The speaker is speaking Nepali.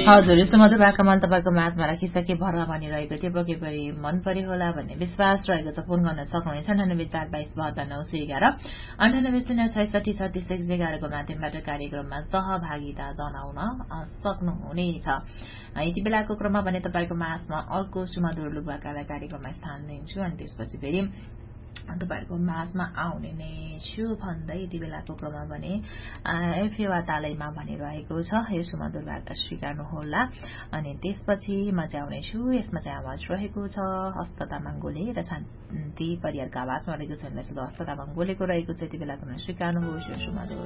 हजुर यस्तो मधुर भाका मन तपाईँको माझमा राखिसके भर्ला भनिरहेको थियो पक्कै पनि मन पर्यो होला भन्ने विश्वास रहेको छ। फोन गर्न सक्नुहुनेछ 9842729611 9806663611 को माध्यमबाट कार्यक्रममा सहभागिता जनाउन सक्नुहुनेछ। यति बेलाको क्रममा भने तपाईँको माझमा अर्को सुमधुर लुकभाकालाई कार्यक्रममा स्थान दिन्छु अनि त्यसपछि फेरि तपाईहरुको माझमा आउने नै छु भन्दै यति बेलाको क्रममा भने एफेवा तालैमा भनिरहेको छ यो सुमधुर भाका स्वीकार्नुहोला। अनि त्यसपछि म चाहिँ आउनेछु। यसमा चाहिँ आवाज रहेको छ हस्त तामाङगोले र शान्ति परियारको आवाजमा रहेको छ। हस्त तामाङगोलेको रहेको छ। यति बेलाको स्वीकार्नुहोस् यो सुमधुर